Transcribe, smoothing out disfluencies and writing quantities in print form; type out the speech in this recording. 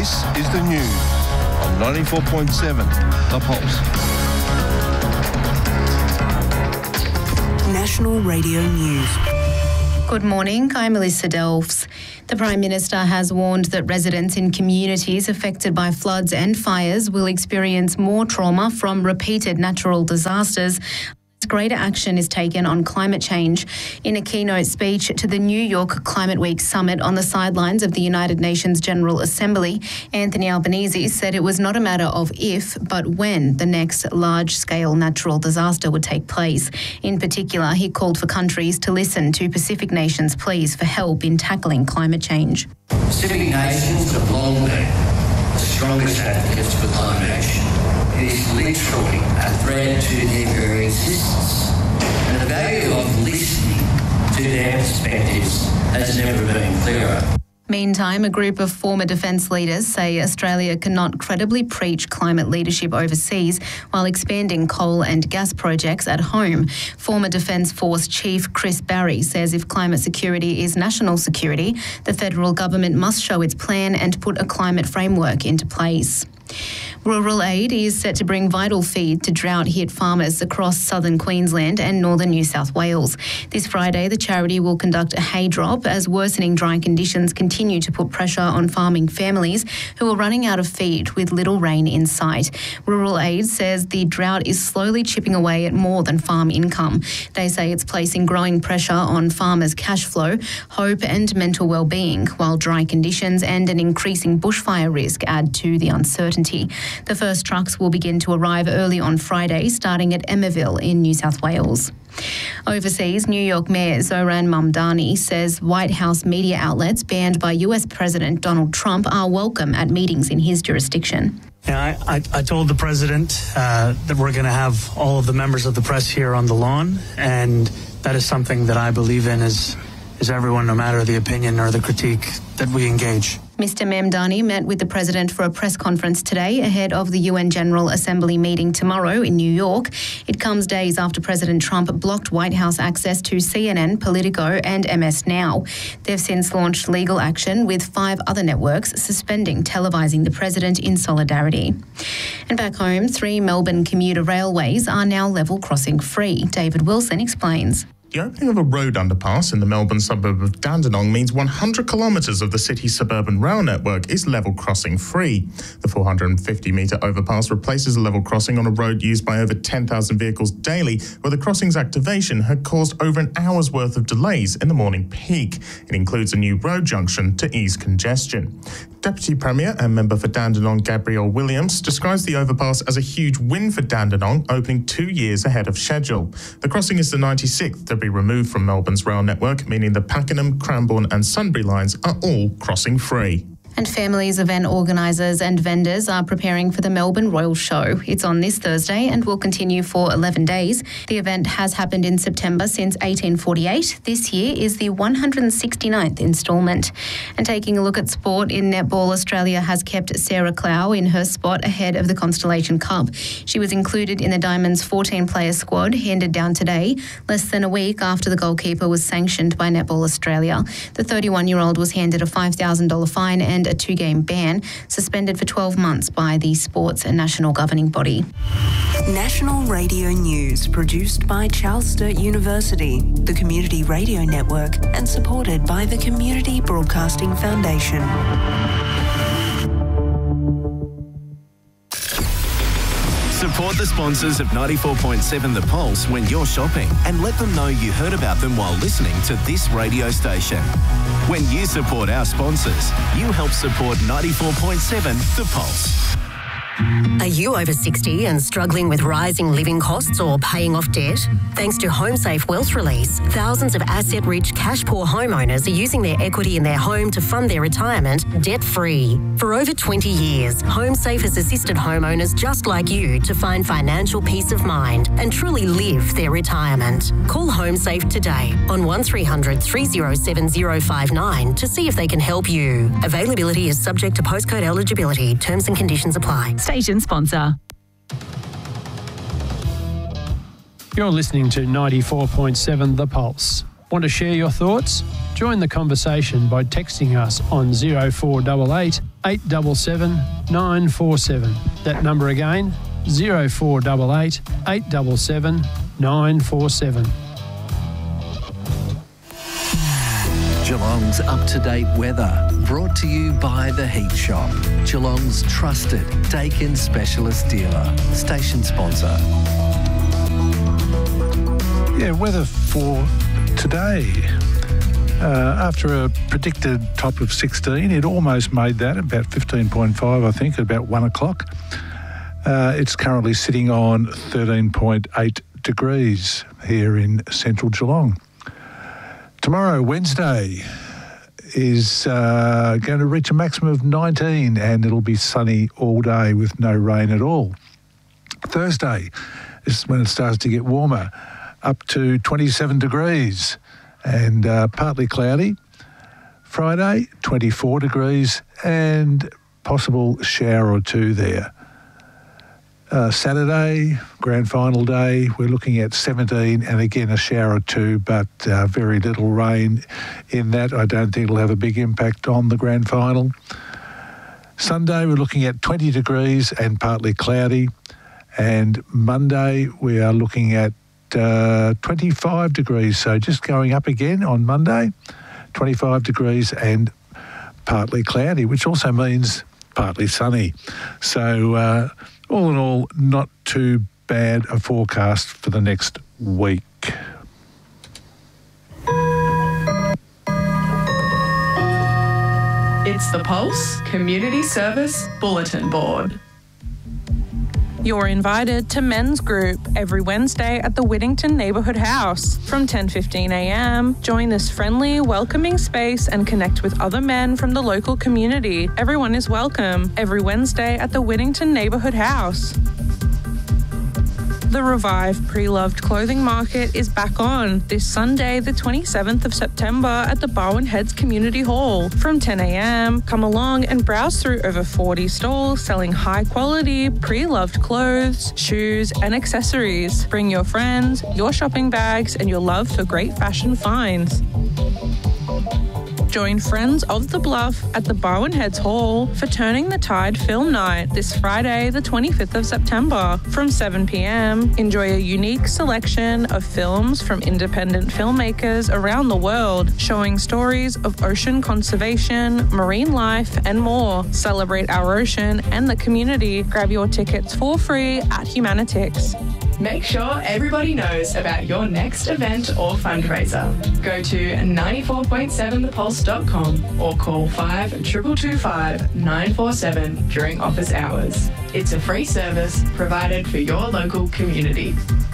This is the news on 94.7 The Pulse. National Radio News. Good morning, I'm Melissa Delves. The Prime Minister has warned that residents in communities affected by floods and fires will experience more trauma from repeated natural disasters. Greater action is taken on climate change. In a keynote speech to the New York Climate Week Summit on the sidelines of the United Nations General Assembly, Anthony Albanese said it was not a matter of if, but when the next large-scale natural disaster would take place. In particular, he called for countries to listen to Pacific nations' pleas for help in tackling climate change. Pacific nations have long been the strongest advocates for climate action. It is literally a threat to their very existence. And the value of listening to their perspectives has never been clearer. Meantime, a group of former defence leaders say Australia cannot credibly preach climate leadership overseas while expanding coal and gas projects at home. Former Defence Force Chief Chris Barry says if climate security is national security, the federal government must show its plan and put a climate framework into place. Rural Aid is set to bring vital feed to drought-hit farmers across southern Queensland and northern New South Wales. This Friday, the charity will conduct a hay drop as worsening dry conditions continue to put pressure on farming families who are running out of feed with little rain in sight. Rural Aid says the drought is slowly chipping away at more than farm income. They say it's placing growing pressure on farmers' cash flow, hope and mental well-being, while dry conditions and an increasing bushfire risk add to the uncertainty. The first trucks will begin to arrive early on Friday, starting at Emmaville in New South Wales. Overseas, New York Mayor Zohran Mamdani says White House media outlets banned by US President Donald Trump are welcome at meetings in his jurisdiction. Yeah, I told the president that we're going to have all of the members of the press here on the lawn, and that is something that I believe in is everyone, no matter the opinion or the critique, that we engage. Mr. Mamdani met with the President for a press conference today ahead of the UN General Assembly meeting tomorrow in New York. It comes days after President Trump blocked White House access to CNN, Politico and MS Now. They've since launched legal action with 5 other networks suspending televising the President in solidarity. And back home, 3 Melbourne commuter railways are now level crossing free. David Wilson explains. The opening of a road underpass in the Melbourne suburb of Dandenong means 100 kilometres of the city's suburban rail network is level crossing free. The 450-metre overpass replaces a level crossing on a road used by over 10,000 vehicles daily, where the crossing's activation had caused over an hour's worth of delays in the morning peak. It includes a new road junction to ease congestion. Deputy Premier and member for Dandenong Gabrielle Williams describes the overpass as a huge win for Dandenong, opening 2 years ahead of schedule. The crossing is the 96th to be removed from Melbourne's rail network, meaning the Pakenham, Cranbourne and Sunbury lines are all crossing free. And families, event organisers and vendors are preparing for the Melbourne Royal Show. It's on this Thursday and will continue for 11 days. The event has happened in September since 1848. This year is the 169th instalment. And taking a look at sport in netball, Australia has kept Sarah Clow in her spot ahead of the Constellation Cup. She was included in the Diamonds 14-player squad handed down today, less than a week after the goalkeeper was sanctioned by Netball Australia. The 31-year-old was handed a $5,000 fine and a 2-game ban, suspended for 12 months by the Sports and National Governing Body. National Radio News, produced by Charles Sturt University, the Community Radio Network, and supported by the Community Broadcasting Foundation. Support the sponsors of 94.7 The Pulse when you're shopping and let them know you heard about them while listening to this radio station. When you support our sponsors, you help support 94.7 The Pulse. Are you over 60 and struggling with rising living costs or paying off debt? Thanks to HomeSafe Wealth Release, thousands of asset-rich, cash-poor homeowners are using their equity in their home to fund their retirement debt-free. For over 20 years, HomeSafe has assisted homeowners just like you to find financial peace of mind and truly live their retirement. Call HomeSafe today on 1300 307 059 to see if they can help you. Availability is subject to postcode eligibility. Terms and conditions apply. Station sponsor. You're listening to 94.7 The Pulse. Want to share your thoughts? Join the conversation by texting us on 0488 877 947. That number again, 0488 877 947. Geelong's up-to-date weather, brought to you by The Heat Shop, Geelong's trusted Dakin specialist dealer, station sponsor. Yeah, weather for today. After a predicted top of 16, it almost made that, about 15.5, I think, at about 1 o'clock. It's currently sitting on 13.8 degrees here in central Geelong. Tomorrow, Wednesday, is going to reach a maximum of 19 and it'll be sunny all day with no rain at all. Thursday is when it starts to get warmer, up to 27 degrees and partly cloudy. Friday, 24 degrees and possible shower or two there. Saturday, grand final day, we're looking at 17 and again a shower or two, but very little rain in that. I don't think it'll have a big impact on the grand final. Sunday, we're looking at 20 degrees and partly cloudy. And Monday, we are looking at 25 degrees. So just going up again on Monday, 25 degrees and partly cloudy, which also means partly sunny. So all in all, not too bad a forecast for the next week. It's the Pulse Community Service Bulletin Board. You're invited to Men's Group every Wednesday at the Whittington Neighbourhood House from 10:15am. Join this friendly, welcoming space and connect with other men from the local community. Everyone is welcome every Wednesday at the Whittington Neighbourhood House. The Revive Pre-Loved Clothing Market is back on this Sunday, the 27th of September at the Barwon Heads Community Hall from 10am. Come along and browse through over 40 stalls selling high-quality, pre-loved clothes, shoes and accessories. Bring your friends, your shopping bags and your love for great fashion finds. Join Friends of the Bluff at the Barwon Heads Hall for Turning the Tide Film Night this Friday, the 25th of September from 7pm. Enjoy a unique selection of films from independent filmmakers around the world, showing stories of ocean conservation, marine life, and more. Celebrate our ocean and the community. Grab your tickets for free at Humanitix. Make sure everybody knows about your next event or fundraiser. Go to 94.7thepulse.com or call 5225 947 during office hours. It's a free service provided for your local community.